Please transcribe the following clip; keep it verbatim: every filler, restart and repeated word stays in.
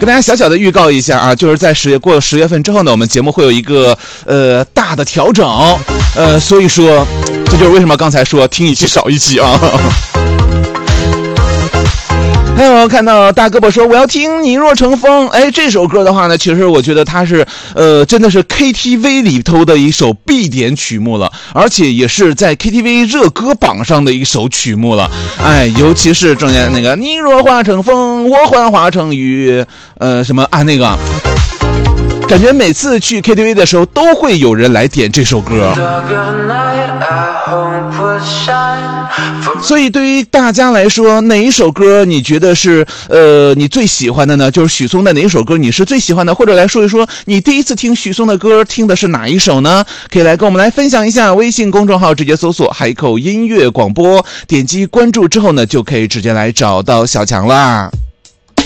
跟大家小小的预告一下啊，就是在十月过了十月份之后呢，我们节目会有一个呃大的调整，呃，所以说这就是为什么刚才说听一期少一期啊。还有看到大胳膊说我要听你若成风，哎，这首歌的话呢，其实我觉得它是呃真的是 K T V 里头的一首必点曲目了，而且也是在 K T V 热歌榜上的一首曲目了。哎，尤其是中间那个你若化成风，我幻化成雨，呃什么啊那个。感觉每次去 K T V 的时候都会有人来点这首歌，所以对于大家来说，哪一首歌你觉得是呃你最喜欢的呢？就是许嵩的哪一首歌你是最喜欢的？或者来说一说你第一次听许嵩的歌听的是哪一首呢？可以来跟我们来分享一下。微信公众号直接搜索海口音乐广播，点击关注之后呢，就可以直接来找到小强啦。